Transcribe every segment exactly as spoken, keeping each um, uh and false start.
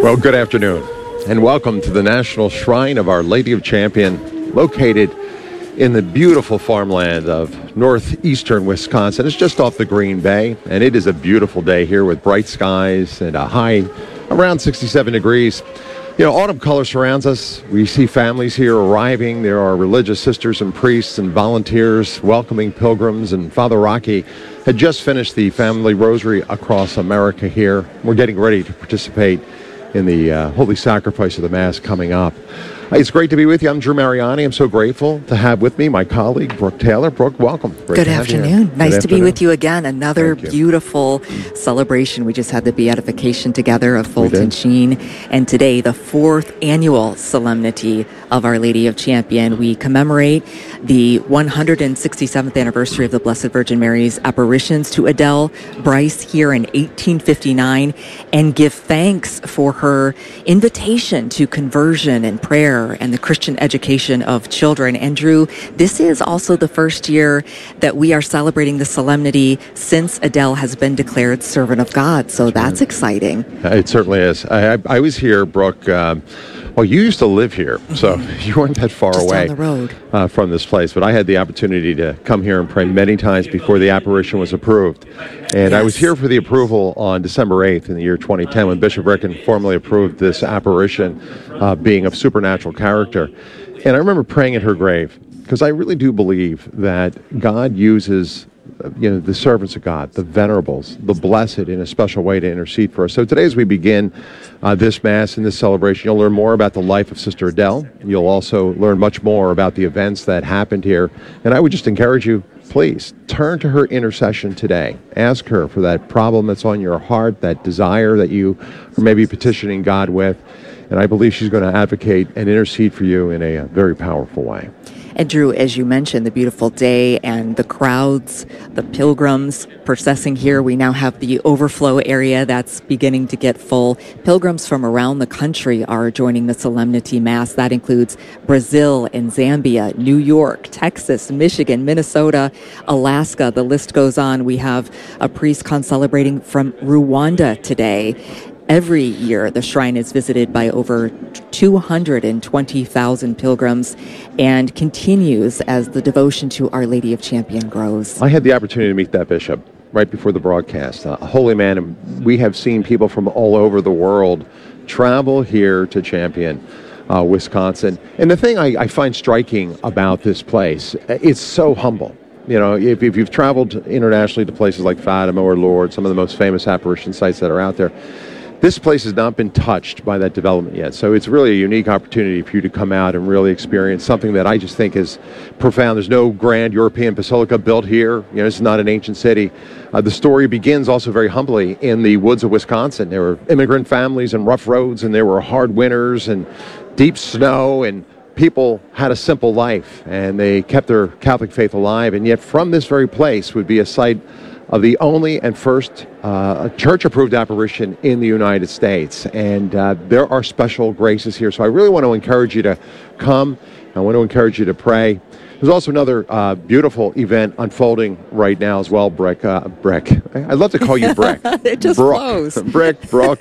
Well, good afternoon, and welcome to the National Shrine of Our Lady of Champion, located in the beautiful farmland of northeastern Wisconsin. It's just off the Green Bay, and it is a beautiful day here with bright skies and a high around sixty-seven degrees. You know, autumn color surrounds us. We see families here arriving. There are religious sisters and priests and volunteers welcoming pilgrims, and Father Rocky had just finished the family rosary across America here. We're getting ready to participate in the uh, Holy Sacrifice of the Mass coming up. It's great to be with you. I'm Drew Mariani. I'm so grateful to have with me my colleague, Brooke Taylor. Brooke, welcome. Great Good afternoon. Nice Good to afternoon. be with you again. Another Thank you. beautiful celebration. We just had the beatification together of Fulton Sheen. And today, the fourth annual solemnity of Our Lady of Champion. We commemorate the one hundred sixty-seventh anniversary of the Blessed Virgin Mary's apparitions to Adele Bryce here in eighteen fifty-nine and give thanks for her invitation to conversion and prayer and the Christian education of children. And Drew, this is also the first year that we are celebrating the solemnity since Adele has been declared servant of God. So that's exciting. It certainly is. I, I, I was here, Brooke. Um, well, you used to live here, so you weren't that far Just away down the road. Uh, from this place. But I had the opportunity to come here and pray many times before the apparition was approved. And I was Yes. here for the approval on December eighth in the year twenty ten when Bishop Ricken formally approved this apparition uh, being of supernatural character. And I remember praying at her grave because I really do believe that God uses uh, you know, the servants of God, the venerables, the blessed in a special way to intercede for us. So today as we begin uh, this Mass and this celebration, you'll learn more about the life of Sister Adele. You'll also learn much more about the events that happened here. And I would just encourage you, please turn to her intercession today. Ask her for that problem that's on your heart, that desire that you are maybe petitioning God with. And I believe she's going to advocate and intercede for you in a, a very powerful way. And Drew, as you mentioned, the beautiful day and the crowds, the pilgrims processing here. We now have the overflow area that's beginning to get full. Pilgrims from around the country are joining the Solemnity Mass. That includes Brazil and Zambia, New York, Texas, Michigan, Minnesota, Alaska. The list goes on. We have a priest concelebrating from Rwanda today. Every year, the shrine is visited by over two hundred twenty thousand pilgrims and continues as the devotion to Our Lady of Champion grows. I had the opportunity to meet that bishop right before the broadcast, a holy man. And we have seen people from all over the world travel here to Champion, uh, Wisconsin. And the thing I, I find striking about this place, it's so humble. You know, if, if you've traveled internationally to places like Fatima or Lourdes, some of the most famous apparition sites that are out there, this place has not been touched by that development yet. So it's really a unique opportunity for you to come out and really experience something that I just think is profound. There's no grand European basilica built here. You know, it's not an ancient city. Uh, the story begins also very humbly in the woods of Wisconsin. There were immigrant families and rough roads, and there were hard winters and deep snow, and people had a simple life, and they kept their Catholic faith alive. And yet from this very place would be a site of the only and first uh, church-approved apparition in the United States. And uh, there are special graces here. So I really want to encourage you to come. I want to encourage you to pray. There's also another uh, beautiful event unfolding right now as well, Brick. Uh, Brick. I'd love to call you Brick. It just Brooke. flows. Brick, Brooke.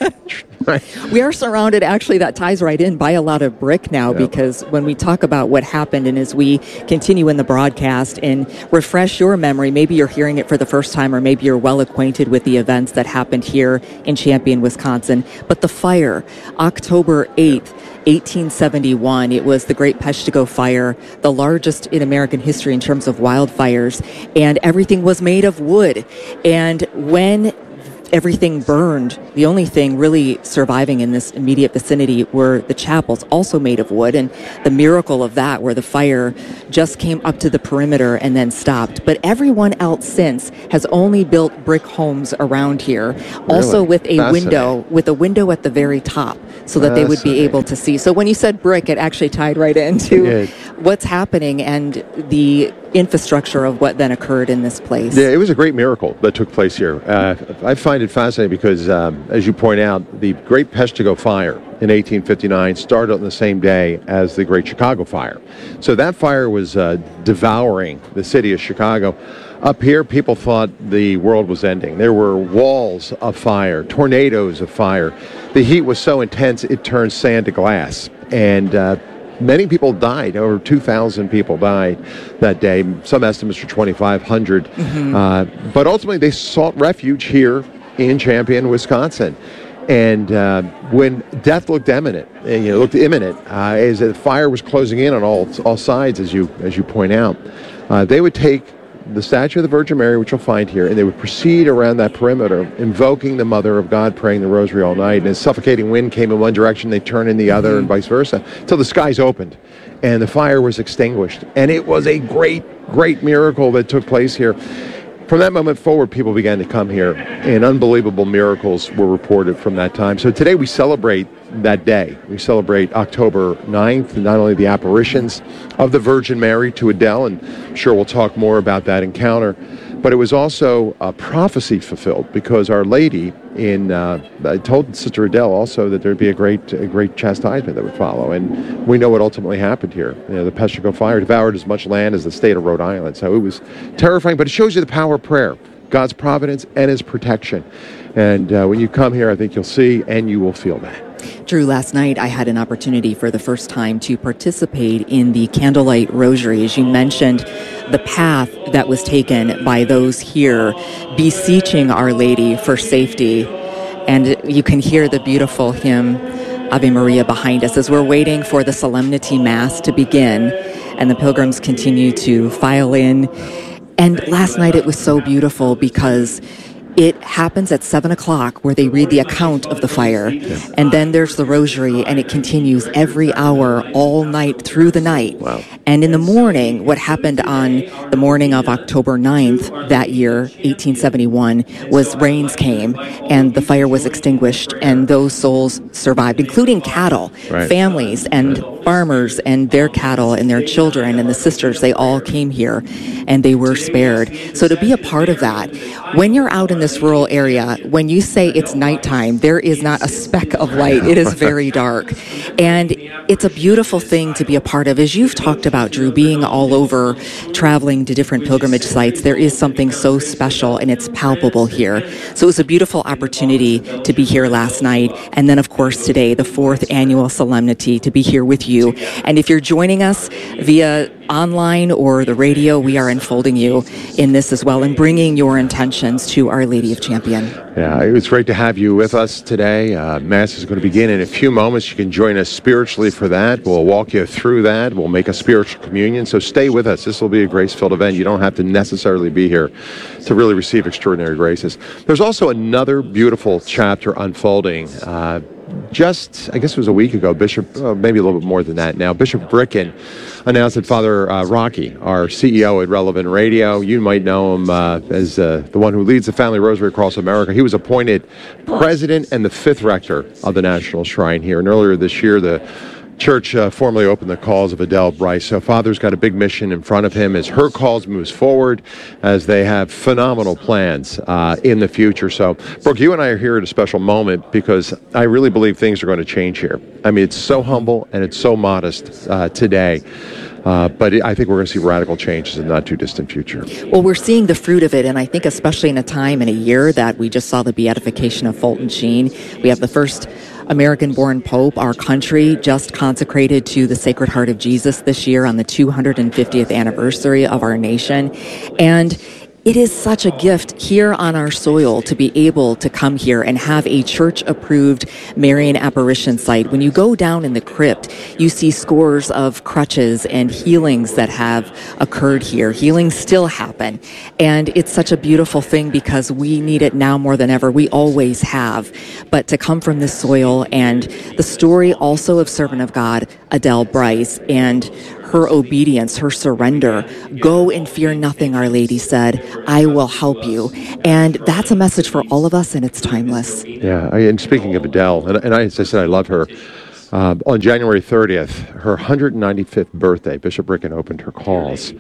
We are surrounded, actually, that ties right in, by a lot of brick now, Yeah. because when we talk about what happened and as we continue in the broadcast and refresh your memory, maybe you're hearing it for the first time or maybe you're well acquainted with the events that happened here in Champion, Wisconsin. But the fire, October eighth, eighteen seventy-one, it was the Great Peshtigo Fire, the largest in American history in terms of wildfires, and everything was made of wood. And when everything burned, the only thing really surviving in this immediate vicinity were the chapels, also made of wood, and the miracle of that, where the fire just came up to the perimeter and then stopped. But everyone else since has only built brick homes around here, also Really? with a Fascinating. window, with a window at the very top, so that they would be able to see. So when you said brick, it actually tied right into It did. what's happening, and the infrastructure of what then occurred in this place. Yeah, it was a great miracle that took place here. Uh, I find it fascinating because, um, as you point out, the Great Peshtigo Fire in eighteen fifty-nine started on the same day as the Great Chicago Fire. So that fire was uh, devouring the city of Chicago. Up here, people thought the world was ending. There were walls of fire, tornadoes of fire. The heat was so intense, it turned sand to glass. And uh, many people died. Over two thousand people died that day. Some estimates are twenty-five hundred. Mm-hmm. Uh, but ultimately, they sought refuge here in Champion, Wisconsin. And uh, when death looked imminent, you know, looked imminent, uh, as the fire was closing in on all all sides, as you as you point out, uh, they would take the statue of the Virgin Mary, which you'll find here, and they would proceed around that perimeter, invoking the Mother of God, praying the Rosary all night. And as suffocating wind came in one direction, they turn in the other, mm-hmm. and vice versa, until the skies opened, and the fire was extinguished. And it was a great, great miracle that took place here. From that moment forward, people began to come here, and unbelievable miracles were reported from that time. So today we celebrate that day. We celebrate October ninth, not only the apparitions of the Virgin Mary to Adele, and I'm sure we'll talk more about that encounter, but it was also a prophecy fulfilled, because Our Lady in uh, I told Sister Adele also that there'd be a great a great chastisement that would follow, and we know what ultimately happened here. You know, the Peshtigo Fire devoured as much land as the state of Rhode Island, so it was terrifying, but it shows you the power of prayer, God's providence and His protection. And uh, when you come here, I think you'll see and you will feel that. Drew, last night I had an opportunity for the first time to participate in the candlelight rosary. As you mentioned, the path that was taken by those here beseeching Our Lady for safety. And you can hear the beautiful hymn, Ave Maria, behind us as we're waiting for the Solemnity Mass to begin. And the pilgrims continue to file in. And last night it was so beautiful because it happens at seven o'clock where they read the account of the fire. Yeah. And then there's the rosary, and it continues every hour, all night, through the night. Wow. And in the morning, what happened on the morning of October ninth that year, eighteen seventy-one, was rains came, and the fire was extinguished, and those souls survived, including cattle, right. families, and right. farmers, and their cattle, and their children, and the sisters. They all came here, and they were spared. So to be a part of that, when you're out in this rural area, when you say it's nighttime, there is not a speck of light. It is very dark. And it's a beautiful thing to be a part of. As you've talked about, Drew, being all over, traveling to different pilgrimage sites, there is something so special, and it's palpable here. So it was a beautiful opportunity to be here last night. And then, of course, today, the fourth annual solemnity, to be here with you. And if you're joining us via online or the radio, we are enfolding you in this as well and bringing your intentions to Our Lady of Champion. Yeah, it was great to have you with us today. Uh, Mass is going to begin in a few moments. You can join us spiritually for that. We'll walk you through that. We'll make a spiritual communion. So stay with us. This will be a grace-filled event. You don't have to necessarily be here to really receive extraordinary graces. There's also another beautiful chapter unfolding. Uh, Just, I guess it was a week ago, Bishop, uh, maybe a little bit more than that now, Bishop Bricken announced that Father uh, Rocky, our C E O at Relevant Radio, you might know him uh, as uh, the one who leads the Family Rosary across America. He was appointed president and the fifth rector of the National Shrine here. And earlier this year, the Church uh, formally opened the calls of Adele Bryce. So Father's got a big mission in front of him as her cause moves forward, as they have phenomenal plans uh, in the future. So, Brooke, you and I are here at a special moment because I really believe things are going to change here. I mean, it's so humble and it's so modest uh, today. Uh, but it, I think we're going to see radical changes in the not too distant future. Well, we're seeing the fruit of it, and I think especially in a time in a year that we just saw the beatification of Fulton Sheen. We have the first American-born Pope. Our country just consecrated to the Sacred Heart of Jesus this year on the two hundred fiftieth anniversary of our nation. And it is such a gift here on our soil to be able to come here and have a church-approved Marian apparition site. When you go down in the crypt, you see scores of crutches and healings that have occurred here. Healings still happen. And it's such a beautiful thing because we need it now more than ever. We always have. But to come from this soil, and the story also of Servant of God, Adele Bryce, and her obedience, her surrender. Go and fear nothing, Our Lady said. I will help you. And that's a message for all of us, and it's timeless. Yeah, I, and speaking of Adele, and, and I, as I said, I love her. Uh, on January thirtieth, her one hundred ninety-fifth birthday, Bishop Bricken opened her calls.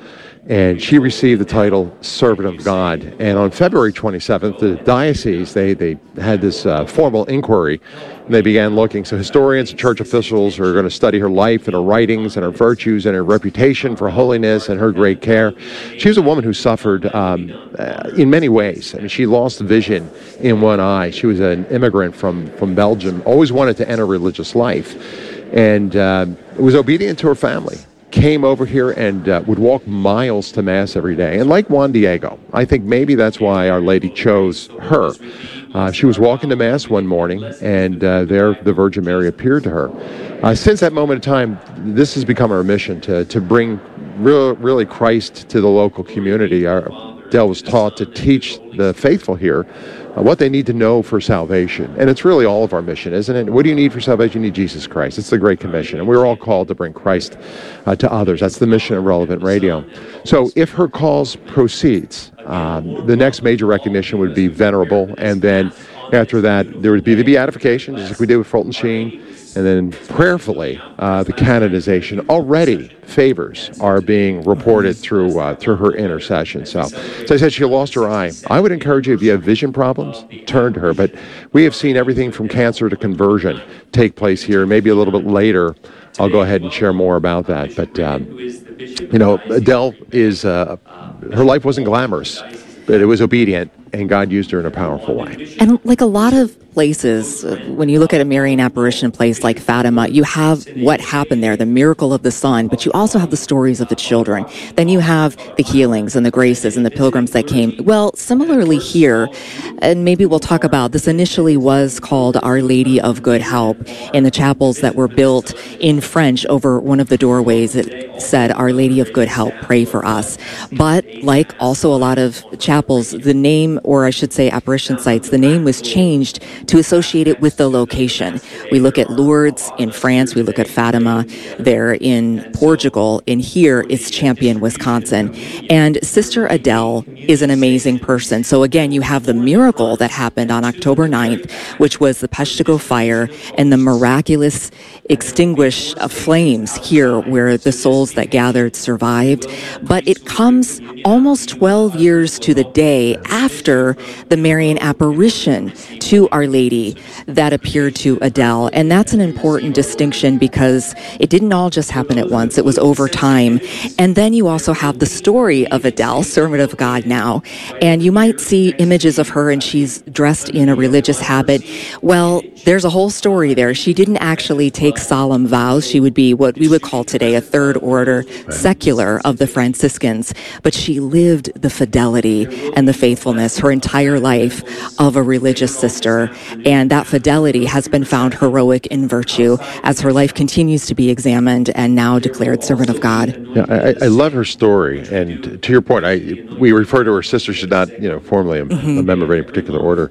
And she received the title Servant of God. And on February twenty-seventh, the diocese, they, they had this uh, formal inquiry, and they began looking. So historians and church officials are going to study her life and her writings and her virtues and her reputation for holiness and her great care. She was a woman who suffered um, uh, in many ways. I mean, she lost vision in one eye. She was an immigrant from, from Belgium, always wanted to enter religious life, and uh, was obedient to her family. Came over here and uh, would walk miles to Mass every day. And like Juan Diego, I think maybe that's why Our Lady chose her. Uh, she was walking to Mass one morning, and uh, there the Virgin Mary appeared to her. Uh, since that moment in time, this has become our mission, to, to bring real, really Christ to the local community. Our, Del was taught to teach the faithful here Uh, what they need to know for salvation. And it's really all of our mission, isn't it? What do you need for salvation? You need Jesus Christ. It's the Great Commission. And we're all called to bring Christ uh, to others. That's the mission of Relevant Radio. So if her cause proceeds, um, the next major recognition would be venerable. And then after that, there would be the beatification, just like we did with Fulton Sheen. And then prayerfully, uh, the canonization. Already favors are being reported through uh, through her intercession. So, as I said, she lost her eye. I would encourage you, if you have vision problems, turn to her. But we have seen everything from cancer to conversion take place here. Maybe a little bit later, I'll go ahead and share more about that. But, um, you know, Adele is, uh, her life wasn't glamorous, but it was obedient, and God used her in a powerful way. And like a lot of places, uh, when you look at a Marian apparition place like Fatima, you have what happened there, the miracle of the sun, but you also have the stories of the children. Then you have the healings and the graces and the pilgrims that came. Well, similarly here, and maybe we'll talk about, this initially was called Our Lady of Good Help in the chapels that were built in French. Over one of the doorways, it said, Our Lady of Good Help, pray for us. But like also a lot of chapels, the name, or I should say apparition sites, the name was changed to associate it with the location. We look at Lourdes in France, we look at Fatima there in Portugal, and here it's Champion, Wisconsin. And Sister Adele is an amazing person. So again, you have the miracle that happened on October ninth, which was the Peshtigo fire and the miraculous extinguish of flames here where the souls that gathered survived. But it comes almost twelve years to the day after the Marian apparition to Our Lady that appeared to Adele. And that's an important distinction because it didn't all just happen at once. It was over time. And then you also have the story of Adele, Servant of God now. And you might see images of her and she's dressed in a religious habit. Well, there's a whole story there. She didn't actually take solemn vows. She would be what we would call today a third order secular of the Franciscans. But she lived the fidelity and the faithfulness her entire life of a religious sister. And that fidelity has been found heroic in virtue as her life continues to be examined and now declared Servant of God. Yeah, I, I love her story. And to your point, I we refer to her sister. She's not, you know, formally a, mm-hmm. a member of any particular order.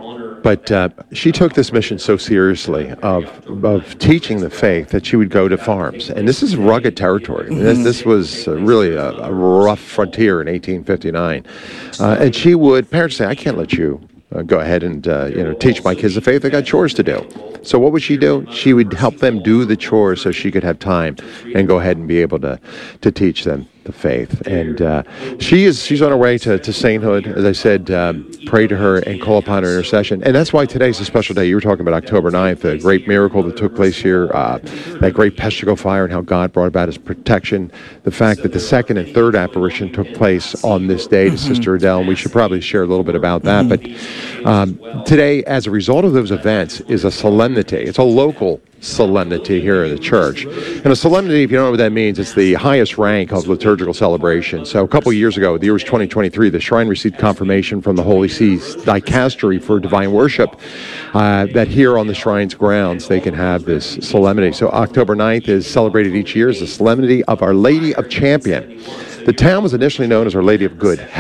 But uh, she took this mission so seriously of of teaching the faith that she would go to farms. And this is rugged territory. Mm-hmm. This, this was uh, really a, a rough frontier in eighteen fifty-nine. Uh, and she would, parents say, I can't let you uh, go ahead and uh, you know teach my kids the faith. They got chores to do. So what would she do? She would help them do the chores so she could have time and go ahead and be able to, to teach them the faith. And uh, she is she's on her way to, to sainthood. As I said, um, pray to her and call upon her intercession. And that's why today's a special day. You were talking about October ninth, the great miracle that took place here, uh, that great Peshtigo fire and how God brought about his protection. The fact that the second and third apparition took place on this day to mm-hmm. Sister Adele. And we should probably share a little bit about that. Mm-hmm. But um, today, as a result of those events, is a solemnity. It's a local solemnity here in the church. And a solemnity, if you don't know what that means, it's the highest rank of liturgical celebration. So a couple of years ago, the year was twenty twenty-three, the shrine received confirmation from the Holy See's dicastery for divine worship uh, that here on the shrine's grounds they can have this solemnity. So October ninth is celebrated each year as the solemnity of Our Lady of Champion. The town was initially known as Our Lady of Good Help.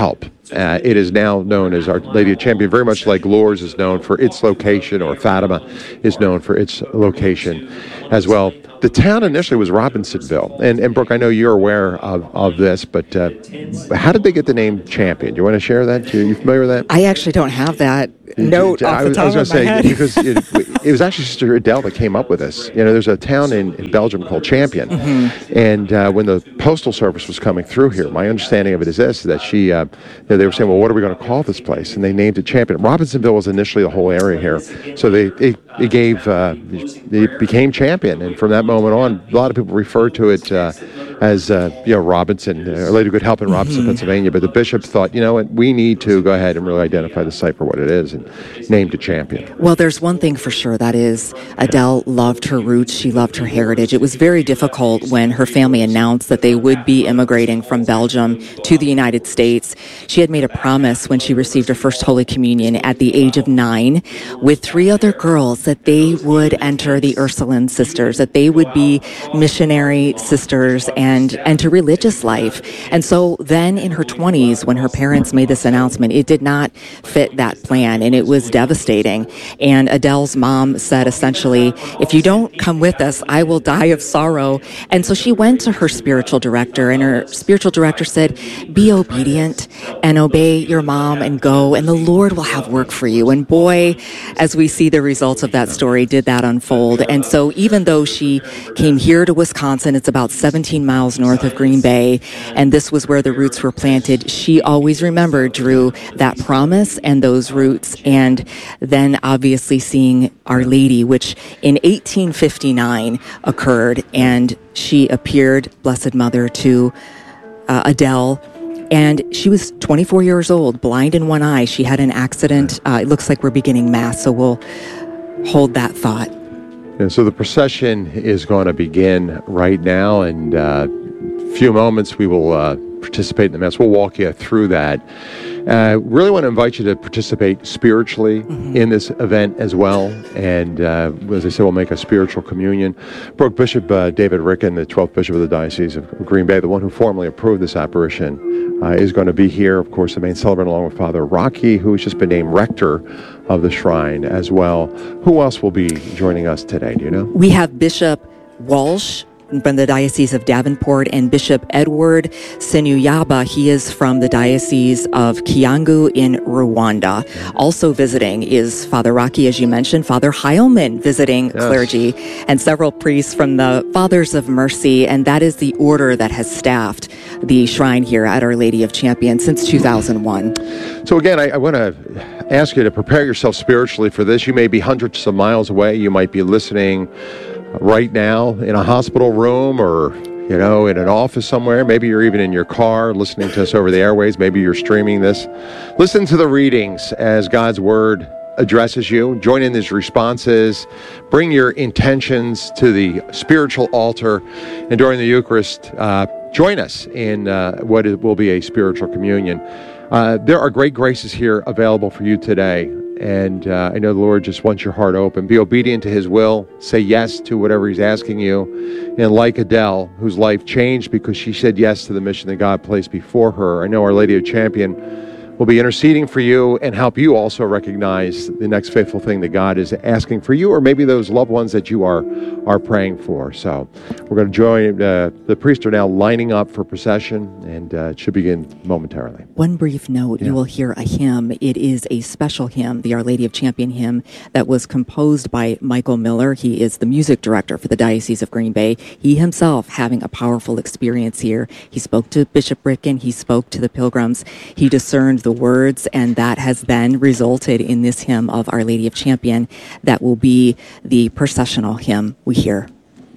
Uh, it is now known as Our Lady of Champion, very much like Lourdes is known for its location, or Fatima is known for its location as well. The town initially was Robinsonville. And, and Brooke, I know you're aware of, of this, but uh, how did they get the name Champion? Do you want to share that? Are you familiar with that? I actually don't have that note I, off the was, top I was of going my to head. say, because it, it was actually Sister Adele that came up with this. You know, there's a town in, in Belgium called Champion. Mm-hmm. And uh, when the Postal Service was coming through here, my understanding of it is this, that she, uh, you know, they were saying, well, what are we going to call this place? And they named it Champion. Robinsonville was initially the whole area here. So they, it, it gave, uh, it became Champion. And from that moment on, a lot of people refer to it uh, as, uh, you know, Robinson, uh, Lady of Good Help in Robinson, mm-hmm. Pennsylvania. But the bishop thought, you know what, we need to go ahead and really identify the site for what it is, and named it Champion. Well, there's one thing for sure, that is Adele loved her roots. She loved her heritage. It was very difficult when her family announced that they would be immigrating from Belgium to the United States. She had made a promise when she received her first Holy Communion at the age of nine with three other girls that they would enter the Ursuline Sisters, that they would be missionary sisters and enter religious life. And so then in her twenties, when her parents made this announcement, it did not fit that plan, and it was devastating. And Adele's mom said essentially, if you don't come with us, I will die of sorrow. And so she went to her spiritual director, and her spiritual director said, be obedient and obey your mom and go, and the Lord will have work for you. And boy, as we see the results of that story, did that unfold. And so even though she came here to Wisconsin, it's about seventeen miles north of Green Bay, and this was where the roots were planted, she always remembered, Drew, that promise and those roots. And then obviously seeing Our Lady, which in eighteen fifty-nine occurred, and she appeared, Blessed Mother, to uh, Adele. And she was twenty-four years old, blind in one eye. She had an accident. Uh, it looks like we're beginning Mass, so we'll hold that thought. Yeah, so the procession is going to begin right now, and uh, a few moments we will uh, participate in the Mass. We'll walk you through that. Uh, really want to invite you to participate spiritually mm-hmm. in this event as well. And uh, as I said, we'll make a spiritual communion. Brooke, Bishop uh, David Ricken, the twelfth Bishop of the Diocese of Green Bay, the one who formally approved this apparition, uh, is going to be here. Of course, the main celebrant, along with Father Rocky, who has just been named rector of the shrine as well. Who else will be joining us today? Do you know? We have Bishop Walsh from the Diocese of Davenport, and Bishop Edward Senuyaba. He is from the Diocese of Kiangu in Rwanda. Also visiting is Father Rocky, as you mentioned, Father Heilman visiting yes. clergy, and several priests from the Fathers of Mercy, and that is the order that has staffed the shrine here at Our Lady of Champion since two thousand one. So again, I, I want to ask you to prepare yourself spiritually for this. You may be hundreds of miles away. You might be listening right now in a hospital room, or you know, in an office somewhere. Maybe you're even in your car listening to us over the airways. Maybe you're streaming this. Listen to the readings as God's Word addresses you. Join in these responses. Bring your intentions to the spiritual altar. And during the Eucharist, uh, join us in uh, what will be a spiritual communion. Uh, there are great graces here available for you today. And uh, I know the Lord just wants your heart open. Be obedient to His will. Say yes to whatever He's asking you. And like Adele, whose life changed because she said yes to the mission that God placed before her, I know Our Lady of Champion will be interceding for you and help you also recognize the next faithful thing that God is asking for you, or maybe those loved ones that you are are praying for. So we're going to join. Uh, the priests are now lining up for procession, and uh, it should begin momentarily. One brief note, yeah. You will hear a hymn. It is a special hymn, the Our Lady of Champion hymn, that was composed by Michael Miller. He is the music director for the Diocese of Green Bay. He himself having a powerful experience here. He spoke to Bishop Ricken. He spoke to the pilgrims. He discerned the words, and that has then resulted in this hymn of Our Lady of Champion that will be the processional hymn we hear.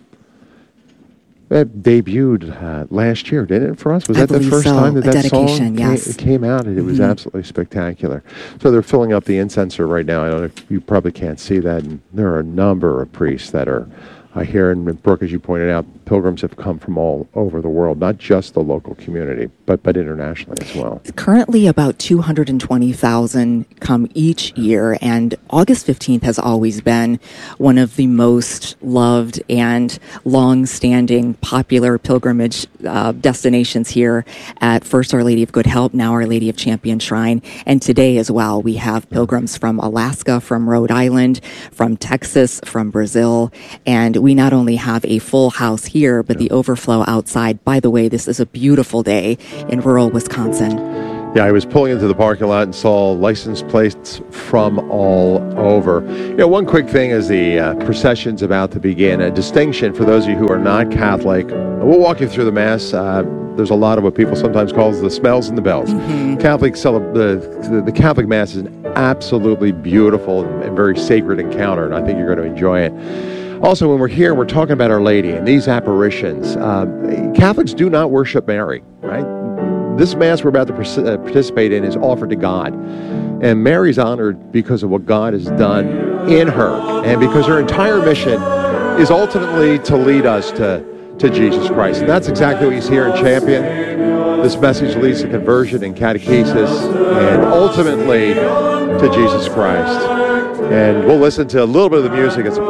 That debuted uh, last year, didn't it, for us? Was I that the first so. time that a that song dedication, yes. came, came out? And it was mm-hmm. absolutely spectacular. So they're filling up the incenser right now. I don't know if you probably can't see that. And there are a number of priests that are uh, here. And Brooke, as you pointed out, pilgrims have come from all over the world, not just the local community, but, but internationally as well. Currently, about two hundred twenty thousand come each year, and August fifteenth has always been one of the most loved and long-standing popular pilgrimage uh, destinations here at first Our Lady of Good Help, now Our Lady of Champion Shrine. And today as well, we have pilgrims from Alaska, from Rhode Island, from Texas, from Brazil, and we not only have a full house here, but the overflow outside. By the way, this is a beautiful day in rural Wisconsin. Yeah, I was pulling into the parking lot and saw license plates from all over. You know, one quick thing as the uh, procession's about to begin, a distinction for those of you who are not Catholic. We'll walk you through the Mass. Uh, there's a lot of what people sometimes call the smells and the bells. Mm-hmm. Catholic celeb- the, the Catholic Mass is an absolutely beautiful and very sacred encounter, and I think you're going to enjoy it. Also, when we're here, we're talking about Our Lady and these apparitions. Um, Catholics do not worship Mary, right? This Mass we're about to uh, participate in is offered to God. And Mary's honored because of what God has done in her, and because her entire mission is ultimately to lead us to, to Jesus Christ. And that's exactly what you see here in Champion. This message leads to conversion and catechesis, and ultimately to Jesus Christ. And we'll listen to a little bit of the music as a